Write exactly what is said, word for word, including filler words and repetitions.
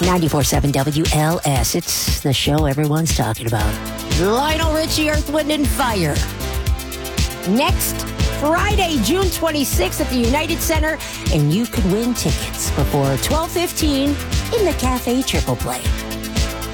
ninety-four point seven W L S. It's the show everyone's talking about. Lionel Richie, Earth, Wind, and Fire. Next Friday, June twenty-sixth at the United Center, and you could win tickets before twelve fifteen in the Cafe Triple Play.